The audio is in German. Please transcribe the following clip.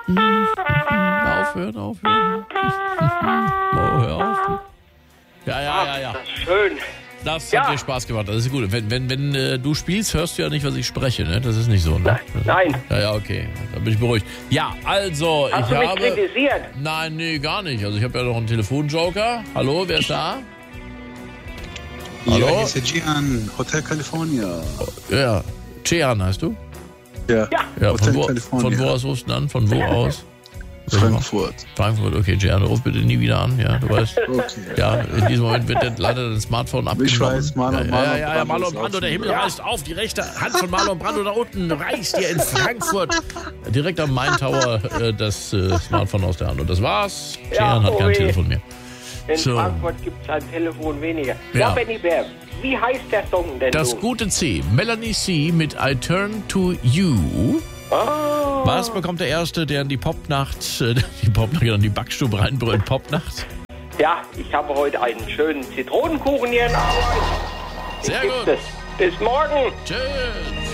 Aufhören. Oh, hör auf. Ja. Das ist schön. Das hat dir Spaß gemacht, das ist gut. Wenn du spielst, hörst du ja nicht, was ich spreche, ne? Das ist nicht so, ne? Nein. Ja, okay. Da bin ich beruhigt. Ja, also, Hast du mich kritisiert? Nein, nee, gar nicht. Also ich habe ja noch einen Telefonjoker. Hallo, wer ist da? Hallo? Ja, hier ist der Gian, Hotel California. Ja, Chean heißt du? Ja, von Hotel wo California. aus rufst du an? Von wo aus? Frankfurt. Frankfurt, okay, Gian, ruf bitte nie wieder an, ja, du weißt. Okay. Ja, in diesem Moment wird leider dein Smartphone abgenommen. Ich weiß, Marlon Brando, der Himmel reißt auf, die rechte Hand von Marlon Brando da unten reißt dir in Frankfurt direkt am Main Tower das Smartphone aus der Hand. Und das war's. Gian hat kein Telefon mehr. In Frankfurt gibt es ein Telefon weniger. Ja. Ja, Benny Bär, wie heißt der Song denn Das nun? gute C, Melanie C. mit I Turn to You. Oh. Was bekommt der Erste, der in die die Backstube reinbrüllt? Popnacht? Ja, ich habe heute einen schönen Zitronenkuchen hier in Arbeit. Sehr Den gut. gibt es. Bis morgen. Tschüss.